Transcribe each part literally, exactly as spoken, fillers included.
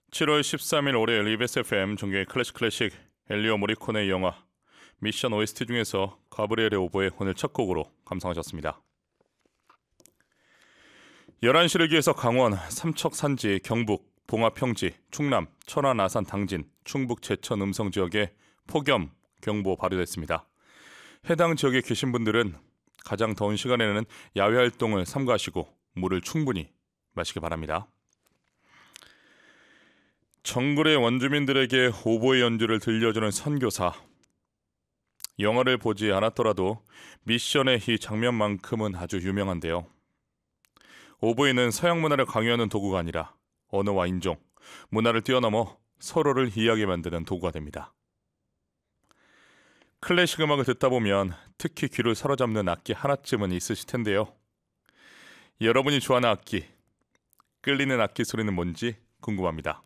칠월 십삼일 월요일 이비에스 에프엠 정규의 클래식 클래식 엘리오 모리코네의 영화 미션 오에스티 중에서 가브리엘의 오보에 오늘 첫 곡으로 감상하셨습니다. 열한 시를 기해서 강원, 삼척 산지, 경북, 봉화 평지, 충남, 천안, 아산, 당진, 충북, 제천, 음성 지역에 폭염 경보 발효됐습니다. 해당 지역에 계신 분들은 가장 더운 시간에는 야외 활동을 삼가하시고 물을 충분히 마시기 바랍니다. 정글의 원주민들에게 오보의 연주를 들려주는 선교사. 영화를 보지 않았더라도 미션의 이 장면만큼은 아주 유명한데요. 오보이는 서양 문화를 강요하는 도구가 아니라 언어와 인종, 문화를 뛰어넘어 서로를 이해하게 만드는 도구가 됩니다. 클래식 음악을 듣다 보면 특히 귀를 사로잡는 악기 하나쯤은 있으실 텐데요. 여러분이 좋아하는 악기, 끌리는 악기 소리는 뭔지 궁금합니다.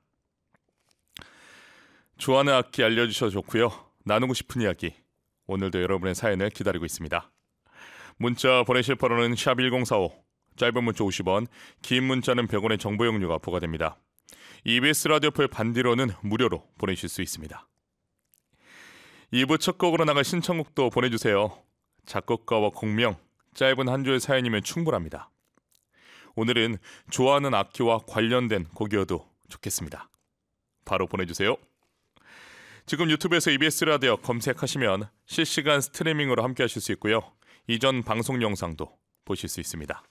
좋아하는 악기 알려주셔도 좋고요. 나누고 싶은 이야기, 오늘도 여러분의 사연을 기다리고 있습니다. 문자 보내실 번호는 샵 일공사오, 짧은 문자 오십 원, 긴 문자는 백 원의 정보 용료가 부과됩니다. 이비에스 라디오풀 반디로는 무료로 보내실 수 있습니다. 이 부 첫 곡으로 나갈 신청곡도 보내주세요. 작곡가와 곡명, 짧은 한 줄의 사연이면 충분합니다. 오늘은 좋아하는 악기와 관련된 곡이어도 좋겠습니다. 바로 보내주세요. 지금 유튜브에서 이비에스 라디오 검색하시면 실시간 스트리밍으로 함께 하실 수 있고요. 이전 방송 영상도 보실 수 있습니다.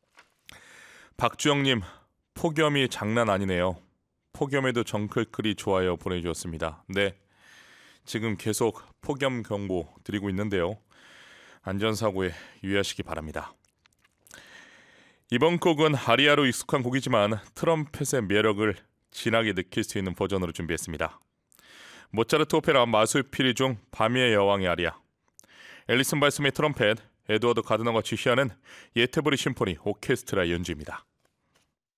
박주영님, 폭염이 장난 아니네요. 폭염에도 정클클이 좋아요 보내주셨습니다. 네, 지금 계속 폭염 경보 드리고 있는데요. 안전사고에 유의하시기 바랍니다. 이번 곡은 아리아로 익숙한 곡이지만 트럼펫의 매력을 진하게 느낄 수 있는 버전으로 준비했습니다. 모차르트 오페라 마술피리 중 밤의 여왕의 아리아, 앨리슨 발섬의 트럼펫, 에드워드 가드너가 지휘하는 예테부리 심포니 오케스트라 연주입니다.